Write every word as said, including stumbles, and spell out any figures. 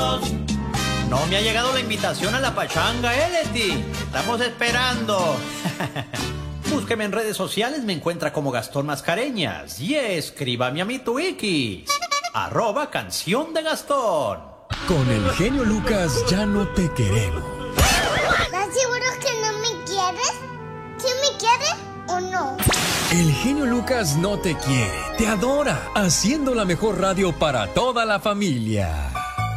todos. No me ha llegado la invitación a la pachanga, ¿eh, Leti? Estamos esperando. Búsqueme en redes sociales, me encuentra como Gastón Mascareñas. Y escríbame a mi Twikis, arroba Canción de Gastón. Con el genio Lucas ya no te queremos. ¿Estás seguro que no me quieres? ¿Sí me quieres o no? El genio Lucas no te quiere, te adora, haciendo la mejor radio para toda la familia.